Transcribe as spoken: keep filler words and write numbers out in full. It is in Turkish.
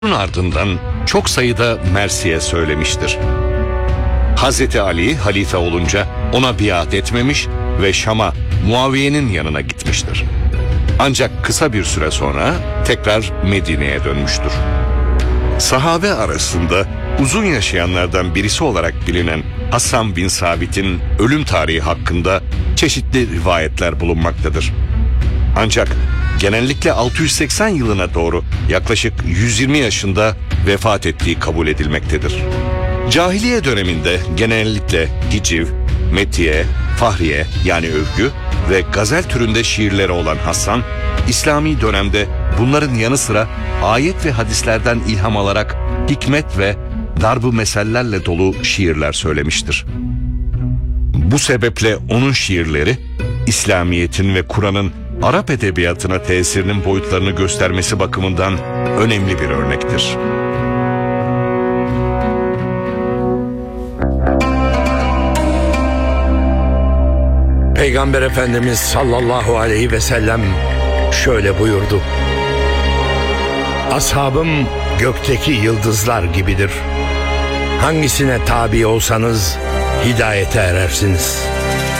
Bunun ardından çok sayıda mersiye söylemiştir. Hazreti Ali halife olunca ona biat etmemiş ve Şam'a Muaviye'nin yanına gitmiştir. Ancak kısa bir süre sonra tekrar Medine'ye dönmüştür. Sahabe arasında uzun yaşayanlardan birisi olarak bilinen Hasan bin Sabit'in ölüm tarihi hakkında çeşitli rivayetler bulunmaktadır. Ancak genellikle altı yüz seksen yılına doğru yaklaşık yüz yirmi yaşında vefat ettiği kabul edilmektedir. Cahiliye döneminde genellikle hiciv, metiye, fahriye yani övgü ve gazel türünde şiirleri olan Hasan, İslami dönemde bunların yanı sıra ayet ve hadislerden ilham alarak hikmet ve darb-ı mesellerle dolu şiirler söylemiştir. Bu sebeple onun şiirleri, İslamiyet'in ve Kur'an'ın Arap edebiyatına tesirinin boyutlarını göstermesi bakımından önemli bir örnektir. Peygamber Efendimiz sallallahu aleyhi ve sellem şöyle buyurdu: "Ashabım gökteki yıldızlar gibidir. Hangisine tabi olsanız hidayete erersiniz."